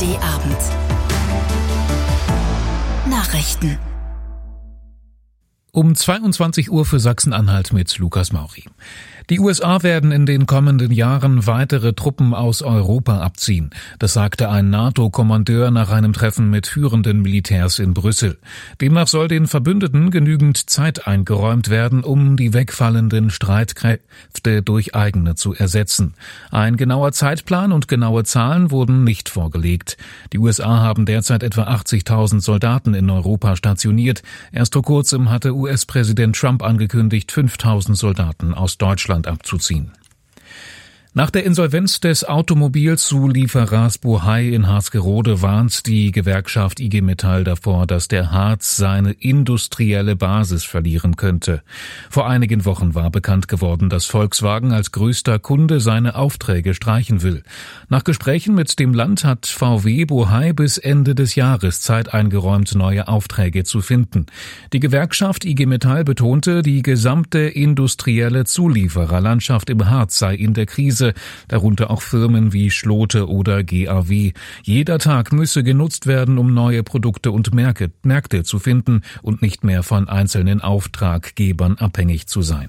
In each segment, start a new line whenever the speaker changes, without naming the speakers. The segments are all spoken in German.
ARD-Abend. Nachrichten.
Um 22 Uhr für Sachsen-Anhalt mit Lukas Mauri. Die USA werden in den kommenden Jahren weitere Truppen aus Europa abziehen. Das sagte ein NATO-Kommandeur nach einem Treffen mit führenden Militärs in Brüssel. Demnach soll den Verbündeten genügend Zeit eingeräumt werden, um die wegfallenden Streitkräfte durch eigene zu ersetzen. Ein genauer Zeitplan und genaue Zahlen wurden nicht vorgelegt. Die USA haben derzeit etwa 80.000 Soldaten in Europa stationiert. Erst vor kurzem hatte US-Präsident Trump angekündigt, 5.000 Soldaten aus Deutschland abzuziehen. Nach der Insolvenz des Automobilzulieferers Bohai in Harsgerode warnt die Gewerkschaft IG Metall davor, dass der Harz seine industrielle Basis verlieren könnte. Vor einigen Wochen war bekannt geworden, dass Volkswagen als größter Kunde seine Aufträge streichen will. Nach Gesprächen mit dem Land hat VW Bohai bis Ende des Jahres Zeit eingeräumt, neue Aufträge zu finden. Die Gewerkschaft IG Metall betonte, die gesamte industrielle Zuliefererlandschaft im Harz sei in der Krise, darunter auch Firmen wie Schlote oder GAW. Jeder Tag müsse genutzt werden, um neue Produkte und Märkte zu finden und nicht mehr von einzelnen Auftraggebern abhängig zu sein.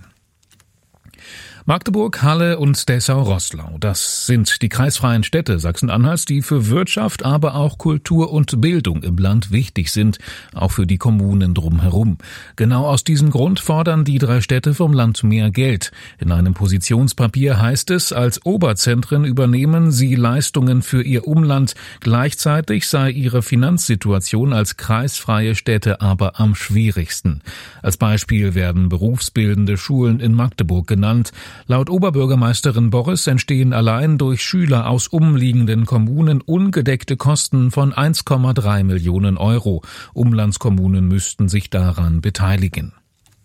Magdeburg, Halle und Dessau-Roßlau, das sind die kreisfreien Städte Sachsen-Anhalts, die für Wirtschaft, aber auch Kultur und Bildung im Land wichtig sind, auch für die Kommunen drumherum. Genau aus diesem Grund fordern die 3 Städte vom Land mehr Geld. In einem Positionspapier heißt es, als Oberzentren übernehmen sie Leistungen für ihr Umland. Gleichzeitig sei ihre Finanzsituation als kreisfreie Städte aber am schwierigsten. Als Beispiel werden berufsbildende Schulen in Magdeburg genannt. Laut Oberbürgermeisterin Borres entstehen allein durch Schüler aus umliegenden Kommunen ungedeckte Kosten von 1,3 Millionen Euro. Umlandskommunen müssten sich daran beteiligen.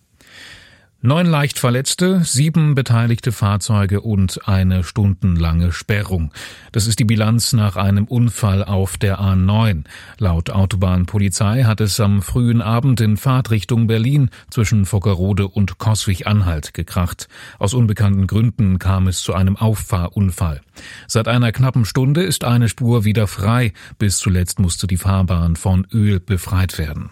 9 leicht Verletzte, 7 beteiligte Fahrzeuge und eine stundenlange Sperrung. Das ist die Bilanz nach einem Unfall auf der A9. Laut Autobahnpolizei hat es am frühen Abend in Fahrtrichtung Berlin zwischen Vockerode und Coswig-Anhalt gekracht. Aus unbekannten Gründen kam es zu einem Auffahrunfall. Seit einer knappen Stunde ist eine Spur wieder frei. Bis zuletzt musste die Fahrbahn von Öl befreit werden.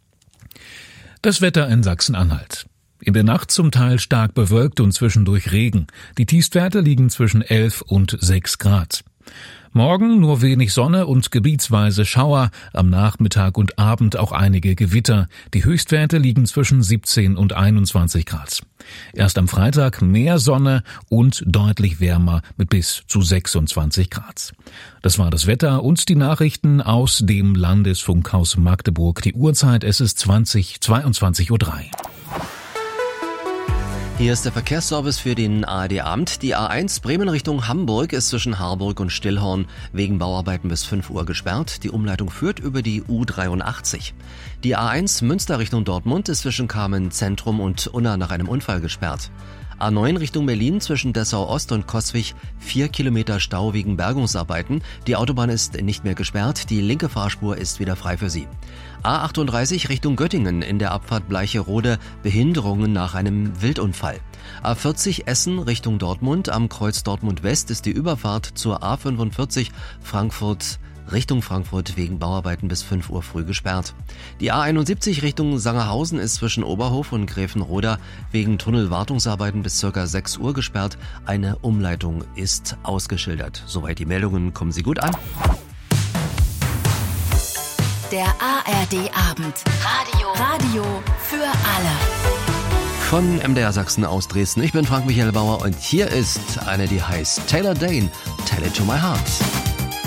Das Wetter in Sachsen-Anhalt. In der Nacht zum Teil stark bewölkt und zwischendurch Regen. Die Tiefstwerte liegen zwischen 11 und 6 Grad. Morgen nur wenig Sonne und gebietsweise Schauer, am Nachmittag und Abend auch einige Gewitter. Die Höchstwerte liegen zwischen 17 und 21 Grad. Erst am Freitag mehr Sonne und deutlich wärmer mit bis zu 26 Grad. Das war das Wetter und die Nachrichten aus dem Landesfunkhaus Magdeburg. Die Uhrzeit, es ist 22:03 Uhr.
Hier ist der Verkehrsservice für den ARD-Abend. Die A1 Bremen Richtung Hamburg ist zwischen Harburg und Stillhorn wegen Bauarbeiten bis 5 Uhr gesperrt. Die Umleitung führt über die U83. Die A1 Münster Richtung Dortmund ist zwischen Kamen Zentrum und Unna nach einem Unfall gesperrt. A9 Richtung Berlin zwischen Dessau-Ost und Coswig 4 Kilometer Stau wegen Bergungsarbeiten. Die Autobahn ist nicht mehr gesperrt, die linke Fahrspur ist wieder frei für Sie. A38 Richtung Göttingen in der Abfahrt Bleicherode Behinderungen nach einem Wildunfall. A40 Essen Richtung Dortmund am Kreuz Dortmund West ist die Überfahrt zur A45 Frankfurt Richtung Frankfurt wegen Bauarbeiten bis 5 Uhr früh gesperrt. Die A71 Richtung Sangerhausen ist zwischen Oberhof und Gräfenroda wegen Tunnelwartungsarbeiten bis ca. 6 Uhr gesperrt. Eine Umleitung ist ausgeschildert. Soweit die Meldungen, kommen Sie gut an.
Der ARD-Abend. Radio für alle.
Von MDR Sachsen aus Dresden. Ich bin Frank-Michael Bauer und hier ist eine, die heißt Taylor Dane, Tell It to My Heart.